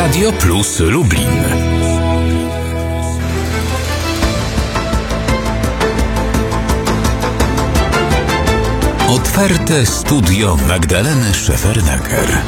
Radio Plus Lublin. Otwarte studio Magdaleny Szefernaker.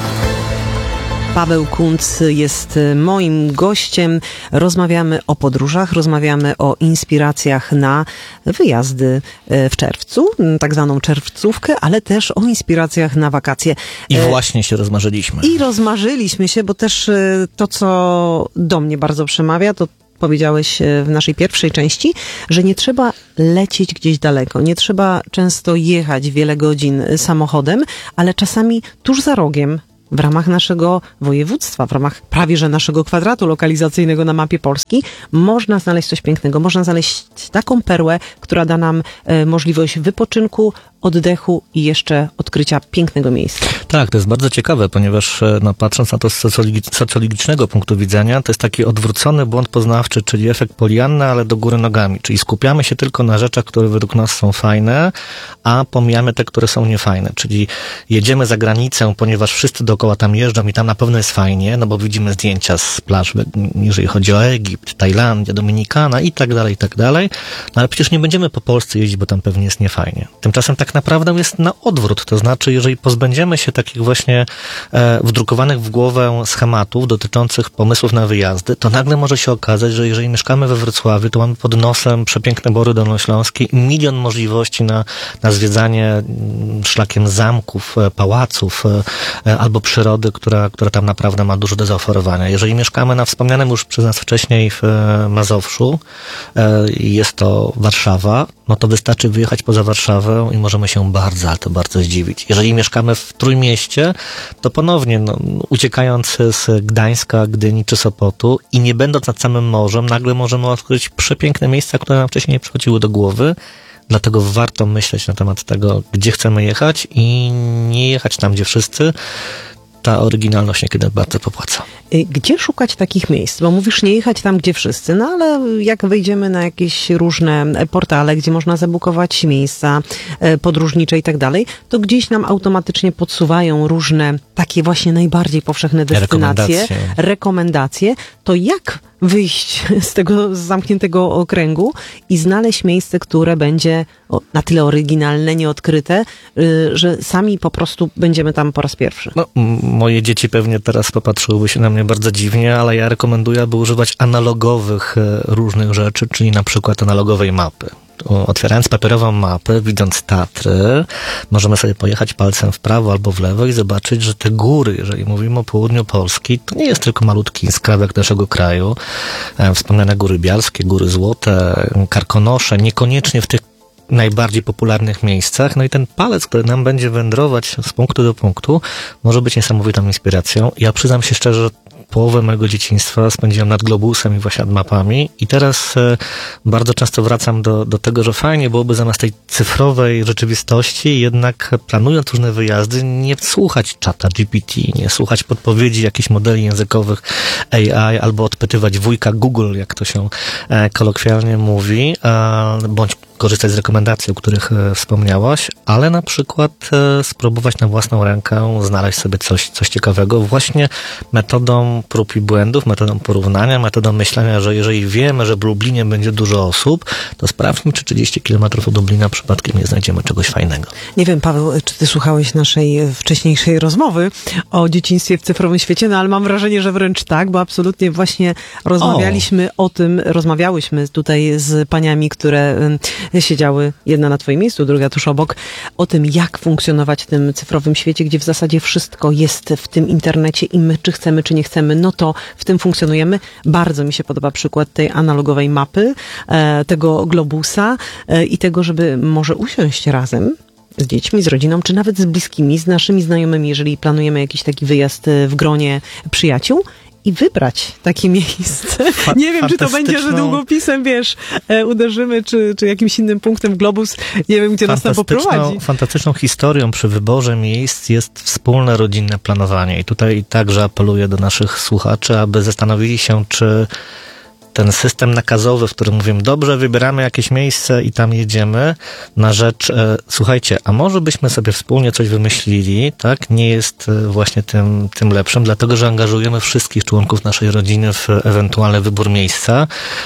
Paweł Kuntz jest moim gościem. Rozmawiamy o podróżach, rozmawiamy o inspiracjach na wyjazdy w czerwcu, tak zwaną czerwcówkę, ale też o inspiracjach na wakacje. I właśnie się rozmarzyliśmy. I rozmarzyliśmy się, bo też to, co do mnie bardzo przemawia, to powiedziałeś w naszej pierwszej części, że nie trzeba lecieć gdzieś daleko, nie trzeba często jechać wiele godzin samochodem, ale czasami tuż za rogiem, w ramach naszego województwa, w ramach prawie że naszego kwadratu lokalizacyjnego na mapie Polski, można znaleźć coś pięknego. Można znaleźć taką perłę, która da nam możliwość wypoczynku, oddechu i jeszcze odkrycia pięknego miejsca. Tak, to jest bardzo ciekawe, ponieważ patrząc na to z socjologicznego punktu widzenia, to jest taki odwrócony błąd poznawczy, czyli efekt Polianny, ale do góry nogami. Czyli skupiamy się tylko na rzeczach, które według nas są fajne, a pomijamy te, które są niefajne. Czyli jedziemy za granicę, ponieważ wszyscy dookoła tam jeżdżą i tam na pewno jest fajnie, no bo widzimy zdjęcia z plaż, jeżeli chodzi o Egipt, Tajlandię, Dominikana i tak dalej. No ale przecież nie będziemy po Polsce jeździć, bo tam pewnie jest niefajnie. Tymczasem tak naprawdę jest na odwrót. To znaczy, jeżeli pozbędziemy się takich właśnie wdrukowanych w głowę schematów dotyczących pomysłów na wyjazdy, to nagle może się okazać, że jeżeli mieszkamy we Wrocławiu, to mamy pod nosem przepiękne Bory Dolnośląskie i milion możliwości na zwiedzanie szlakiem zamków, pałaców albo przyrody, która tam naprawdę ma dużo do zaoferowania. Jeżeli mieszkamy na wspomnianym już przez nas wcześniej w Mazowszu, jest to Warszawa, no to wystarczy wyjechać poza Warszawę i możemy się bardzo, ale to bardzo zdziwić. Jeżeli mieszkamy w Trójmieście, to ponownie, uciekając z Gdańska, Gdyni czy Sopotu i nie będąc nad samym morzem, nagle możemy odkryć przepiękne miejsca, które nam wcześniej nie przychodziły do głowy. Dlatego warto myśleć na temat tego, gdzie chcemy jechać i nie jechać tam, gdzie wszyscy. Ta oryginalność niekiedy bardzo popłaca. Gdzie szukać takich miejsc? Bo mówisz nie jechać tam, gdzie wszyscy, no ale jak wejdziemy na jakieś różne portale, gdzie można zabukować miejsca podróżnicze i tak dalej, to gdzieś nam automatycznie podsuwają różne takie właśnie najbardziej powszechne destynacje, rekomendacje. To jak wyjść z tego zamkniętego okręgu i znaleźć miejsce, które będzie na tyle oryginalne, nieodkryte, że sami po prostu będziemy tam po raz pierwszy? No, moje dzieci pewnie teraz popatrzyłyby się na mnie bardzo dziwnie, ale ja rekomenduję, aby używać analogowych różnych rzeczy, czyli na przykład analogowej mapy. Otwierając papierową mapę, widząc Tatry, możemy sobie pojechać palcem w prawo albo w lewo i zobaczyć, że te góry, jeżeli mówimy o południu Polski, to nie jest tylko malutki skrawek naszego kraju. Wspomniane Góry Bialskie, Góry Złote, Karkonosze, niekoniecznie w tych najbardziej popularnych miejscach. No i ten palec, który nam będzie wędrować z punktu do punktu, może być niesamowitą inspiracją. Ja przyznam się szczerze, że połowę mojego dzieciństwa spędziłem nad globusem i właśnie nad mapami i teraz bardzo często wracam do tego, że fajnie byłoby zamiast tej cyfrowej rzeczywistości jednak planując różne wyjazdy nie słuchać czata GPT, nie słuchać podpowiedzi jakichś modeli językowych AI albo odpytywać wujka Google, jak to się kolokwialnie mówi, bądź korzystać z rekomendacji, o których wspomniałaś, ale na przykład spróbować na własną rękę znaleźć sobie coś ciekawego właśnie metodą prób i błędów, metodą porównania, metodą myślenia, że jeżeli wiemy, że w Lublinie będzie dużo osób, to sprawdźmy, czy 30 km od Lublina przypadkiem nie znajdziemy czegoś fajnego. Nie wiem, Paweł, czy ty słuchałeś naszej wcześniejszej rozmowy o dzieciństwie w cyfrowym świecie, no ale mam wrażenie, że wręcz tak, bo absolutnie właśnie rozmawialiśmy o tym, rozmawiałyśmy tutaj z paniami, które siedziały, jedna na twoim miejscu, druga tuż obok, o tym, jak funkcjonować w tym cyfrowym świecie, gdzie w zasadzie wszystko jest w tym internecie i my, czy chcemy, czy nie chcemy, no to w tym funkcjonujemy. Bardzo mi się podoba przykład tej analogowej mapy, tego globusa i tego, żeby może usiąść razem z dziećmi, z rodziną, czy nawet z bliskimi, z naszymi znajomymi, jeżeli planujemy jakiś taki wyjazd w gronie przyjaciół i wybrać takie miejsce. Nie wiem, czy to będzie, że długopisem, wiesz, uderzymy, czy jakimś innym punktem globus, nie wiem, gdzie nas tam poprowadzi. Fantastyczną historią przy wyborze miejsc jest wspólne rodzinne planowanie. I tutaj także apeluję do naszych słuchaczy, aby zastanowili się, czy ten system nakazowy, w którym mówimy, dobrze, wybieramy jakieś miejsce i tam jedziemy, na rzecz, słuchajcie, a może byśmy sobie wspólnie coś wymyślili, tak? Nie jest właśnie tym lepszym, dlatego, że angażujemy wszystkich członków naszej rodziny w ewentualny wybór miejsca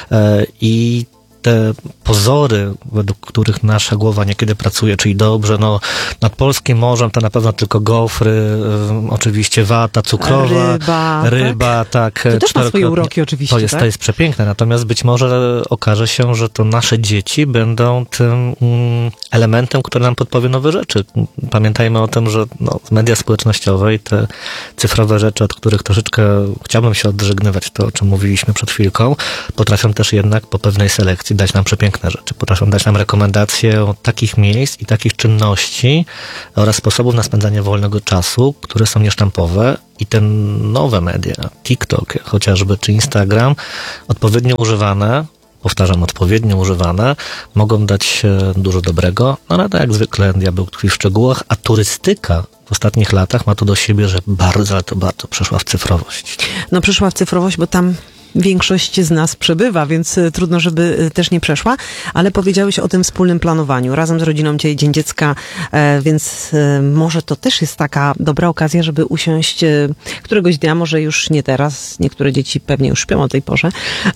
i te pozory, według których nasza głowa niekiedy pracuje, czyli dobrze, no nad polskim morzem to na pewno tylko gofry, oczywiście wata cukrowa, ryba, tak. To też ma swoje uroki oczywiście, to jest przepiękne, natomiast być może okaże się, że to nasze dzieci będą tym elementem, który nam podpowie nowe rzeczy. Pamiętajmy o tym, że media społecznościowe i te cyfrowe rzeczy, od których troszeczkę chciałbym się odżegnywać, to o czym mówiliśmy przed chwilką, potrafią też jednak po pewnej selekcji dać nam przepiękne rzeczy. Potrafią dać nam rekomendacje takich miejsc i takich czynności oraz sposobów na spędzanie wolnego czasu, które są niesztampowe i te nowe media, TikTok chociażby, czy Instagram, odpowiednio używane, powtarzam, odpowiednio używane, mogą dać dużo dobrego, ale tak jak zwykle diabeł tkwi w szczegółach, a turystyka w ostatnich latach ma to do siebie, że bardzo przeszła w cyfrowość. No przeszła w cyfrowość, bo tam większość z nas przebywa, więc trudno, żeby też nie przeszła, ale powiedziałeś o tym wspólnym planowaniu. Razem z rodziną Dzień Dziecka, więc może to też jest taka dobra okazja, żeby usiąść któregoś dnia, może już nie teraz, niektóre dzieci pewnie już śpią o tej porze,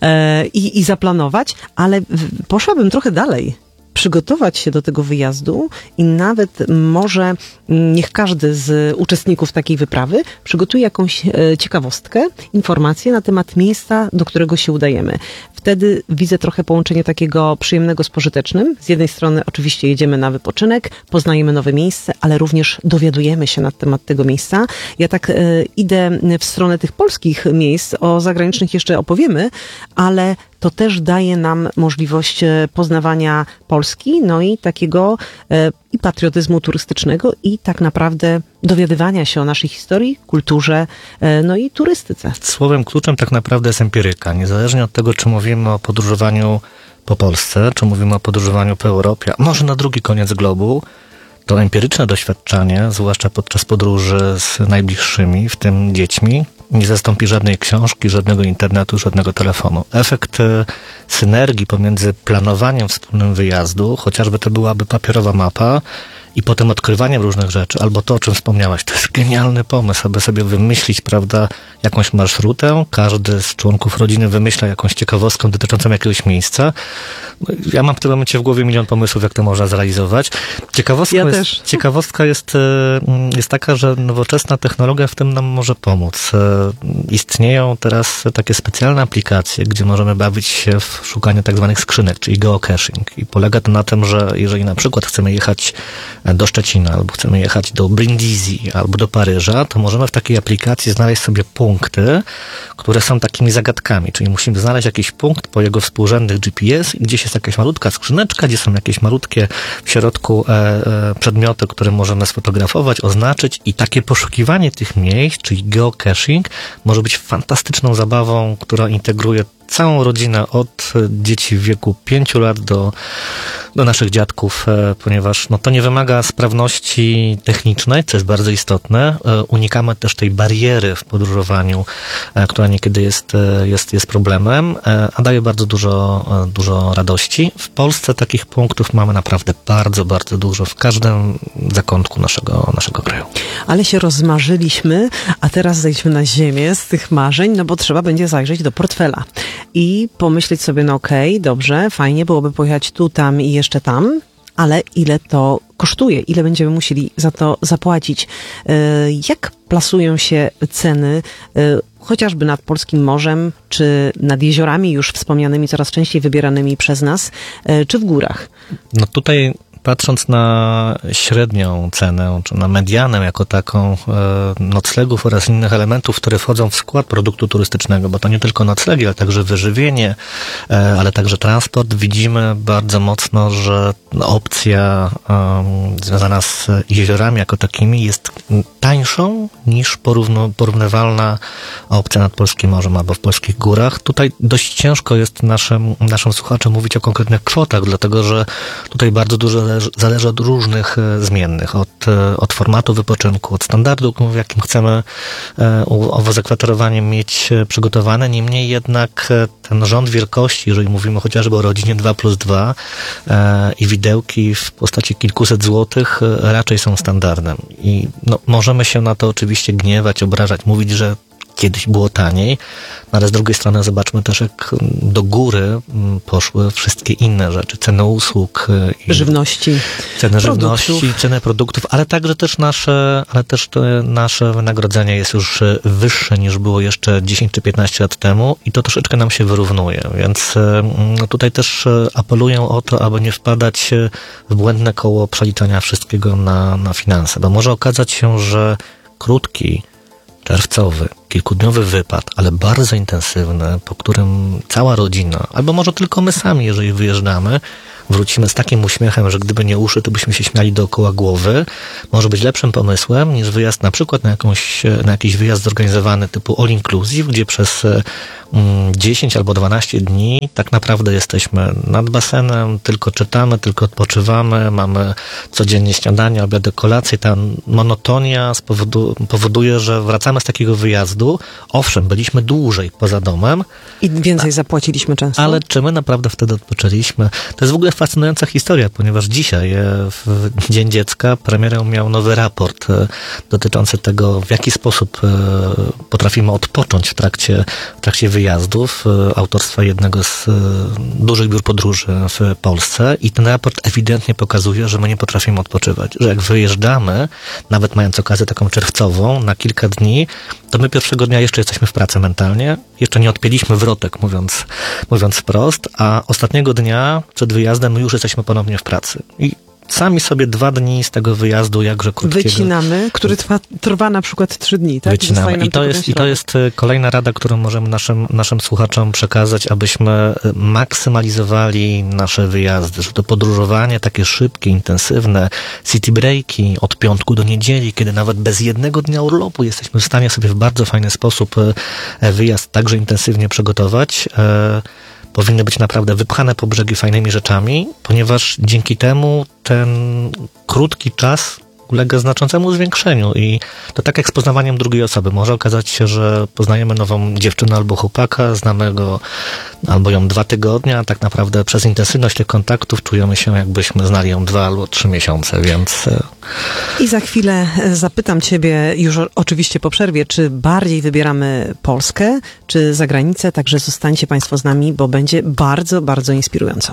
i zaplanować, ale poszłabym trochę dalej. Przygotować się do tego wyjazdu i nawet może niech każdy z uczestników takiej wyprawy przygotuje jakąś ciekawostkę, informację na temat miejsca, do którego się udajemy. Wtedy widzę trochę połączenie takiego przyjemnego z pożytecznym. Z jednej strony oczywiście jedziemy na wypoczynek, poznajemy nowe miejsce, ale również dowiadujemy się na temat tego miejsca. Ja tak idę w stronę tych polskich miejsc, o zagranicznych jeszcze opowiemy, ale to też daje nam możliwość poznawania Polski, no i takiego i patriotyzmu turystycznego i tak naprawdę dowiadywania się o naszej historii, kulturze, no i turystyce. Słowem kluczem tak naprawdę jest empiryka. Niezależnie od tego, czy mówimy o podróżowaniu po Polsce, czy mówimy o podróżowaniu po Europie, a może na drugi koniec globu, to empiryczne doświadczenie, zwłaszcza podczas podróży z najbliższymi, w tym dziećmi, nie zastąpi żadnej książki, żadnego internetu, żadnego telefonu. Efekt synergii pomiędzy planowaniem wspólnym wyjazdu, chociażby to byłaby papierowa mapa, i potem odkrywaniem różnych rzeczy, albo to, o czym wspomniałaś, to jest genialny pomysł, aby sobie wymyślić, prawda, jakąś marszrutę. Każdy z członków rodziny wymyśla jakąś ciekawostkę dotyczącą jakiegoś miejsca. Ja mam w tym momencie w głowie milion pomysłów, jak to można zrealizować. Ciekawostka jest taka, że nowoczesna technologia w tym nam może pomóc. Istnieją teraz takie specjalne aplikacje, gdzie możemy bawić się w szukanie tak zwanych skrzynek, czyli geocaching. I polega to na tym, że jeżeli na przykład chcemy jechać do Szczecina, albo chcemy jechać do Brindisi, albo do Paryża, to możemy w takiej aplikacji znaleźć sobie punkty, które są takimi zagadkami, czyli musimy znaleźć jakiś punkt po jego współrzędnych GPS, gdzieś jest jakaś malutka skrzyneczka, gdzie są jakieś malutkie w środku przedmioty, które możemy sfotografować, oznaczyć i takie poszukiwanie tych miejsc, czyli geocaching, może być fantastyczną zabawą, która integruje całą rodzinę od dzieci w wieku 5 lat do naszych dziadków, ponieważ to nie wymaga sprawności technicznej, co jest bardzo istotne. Unikamy też tej bariery w podróżowaniu, która niekiedy jest problemem, a daje bardzo dużo radości. W Polsce takich punktów mamy naprawdę bardzo, bardzo dużo w każdym zakątku naszego kraju. Ale się rozmarzyliśmy, a teraz zejdźmy na ziemię z tych marzeń, bo trzeba będzie zajrzeć do portfela i pomyśleć sobie, okej, dobrze, fajnie byłoby pojechać tu, tam i jeszcze tam, ale ile to kosztuje, ile będziemy musieli za to zapłacić? Jak plasują się ceny chociażby nad polskim morzem, czy nad jeziorami już wspomnianymi, coraz częściej wybieranymi przez nas, czy w górach? No tutaj patrząc na średnią cenę, czy na medianę jako taką noclegów oraz innych elementów, które wchodzą w skład produktu turystycznego, bo to nie tylko noclegi, ale także wyżywienie, ale także transport, widzimy bardzo mocno, że opcja związana z jeziorami jako takimi jest tańszą niż porównywalna opcja nad polskim morzem albo w polskich górach. Tutaj dość ciężko jest naszym słuchaczom mówić o konkretnych kwotach, dlatego że tutaj bardzo dużo zależy od różnych zmiennych, od formatu wypoczynku, od standardu, w jakim chcemy owo zakwaterowanie mieć przygotowane. Niemniej jednak ten rząd wielkości, jeżeli mówimy chociażby o rodzinie 2+2 i widełki w postaci kilkuset złotych raczej są standardem. I możemy się na to oczywiście gniewać, obrażać, mówić, że kiedyś było taniej, ale z drugiej strony zobaczmy też, jak do góry poszły wszystkie inne rzeczy, ceny usług, żywności, ceny produktów, ale także też nasze wynagrodzenie jest już wyższe niż było jeszcze 10 czy 15 lat temu i to troszeczkę nam się wyrównuje, więc tutaj też apeluję o to, aby nie wpadać w błędne koło przeliczania wszystkiego na finanse, bo może okazać się, że krótki, czerwcowy, kilkudniowy wypad, ale bardzo intensywny, po którym cała rodzina, albo może tylko my sami, jeżeli wyjeżdżamy, wrócimy z takim uśmiechem, że gdyby nie uszy, to byśmy się śmiali dookoła głowy, może być lepszym pomysłem niż wyjazd na przykład na jakiś wyjazd zorganizowany typu all inclusive, gdzie przez 10 albo 12 dni tak naprawdę jesteśmy nad basenem, tylko czytamy, tylko odpoczywamy, mamy codziennie śniadanie, obiady, kolacje. Ta monotonia powoduje, że wracamy z takiego wyjazdu. Owszem, byliśmy dłużej poza domem. I więcej zapłaciliśmy często. Ale czy my naprawdę wtedy odpoczęliśmy? To jest w ogóle fascynująca historia, ponieważ dzisiaj, w Dzień Dziecka, premierem miał nowy raport dotyczący tego, w jaki sposób potrafimy odpocząć w trakcie wyjazdów, autorstwa jednego z dużych biur podróży w Polsce i ten raport ewidentnie pokazuje, że my nie potrafimy odpoczywać, że jak wyjeżdżamy, nawet mając okazję taką czerwcową, na kilka dni, to my pierwszego dnia jeszcze jesteśmy w pracy mentalnie, jeszcze nie odpięliśmy wrotek, mówiąc wprost, a ostatniego dnia przed wyjazdem my już jesteśmy ponownie w pracy. I sami sobie 2 dni z tego wyjazdu, jakże krótkiego. Wycinamy, który trwa na przykład 3 dni, tak? Wycinamy. I to jest kolejna rada, którą możemy naszym słuchaczom przekazać, abyśmy maksymalizowali nasze wyjazdy, że to podróżowanie takie szybkie, intensywne, city breaki od piątku do niedzieli, kiedy nawet bez jednego dnia urlopu jesteśmy w stanie sobie w bardzo fajny sposób wyjazd także intensywnie przygotować, powinny być naprawdę wypchane po brzegi fajnymi rzeczami, ponieważ dzięki temu ten krótki czas ulega znaczącemu zwiększeniu i to tak jak z poznawaniem drugiej osoby. Może okazać się, że poznajemy nową dziewczynę albo chłopaka, znamy go albo ją 2 tygodnie, a tak naprawdę przez intensywność tych kontaktów czujemy się, jakbyśmy znali ją 2 albo 3 miesiące, więc... I za chwilę zapytam Ciebie, już oczywiście po przerwie, czy bardziej wybieramy Polskę, czy zagranicę, także zostańcie Państwo z nami, bo będzie bardzo, bardzo inspirująco.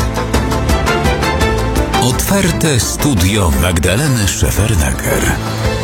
Otwarte studio Magdaleny Szefernaker.